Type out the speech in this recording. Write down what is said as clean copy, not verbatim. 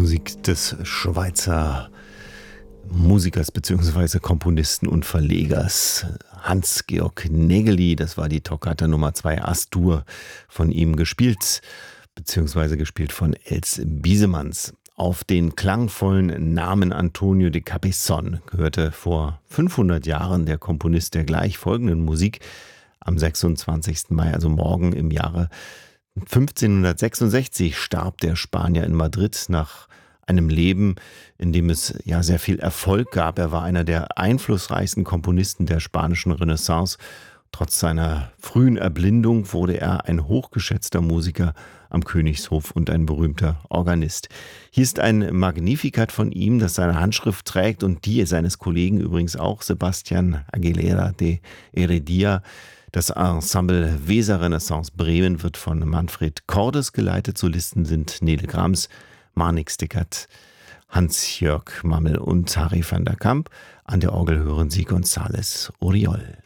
Musik des Schweizer Musikers bzw. Komponisten und Verlegers Hans-Georg Nägeli. Das war die Toccata Nummer 2 As-Dur von ihm gespielt von Els Biesemanns. Auf den klangvollen Namen Antonio de Capison gehörte vor 500 Jahren der Komponist der gleich folgenden Musik am 26. Mai, also morgen im Jahre 1566 starb der Spanier in Madrid nach einem Leben, in dem es ja sehr viel Erfolg gab. Er war einer der einflussreichsten Komponisten der spanischen Renaissance. Trotz seiner frühen Erblindung wurde er ein hochgeschätzter Musiker am Königshof und ein berühmter Organist. Hier ist ein Magnificat von ihm, das seine Handschrift trägt und die seines Kollegen übrigens auch, Sebastián Aguilera de Heredia. Das Ensemble Weser Renaissance Bremen wird von Manfred Cordes geleitet. Solisten sind Nele Grams, Marnix Stickert, Hans-Jörg Mammel und Harry van der Kamp. An der Orgel hören Sie González Oriol.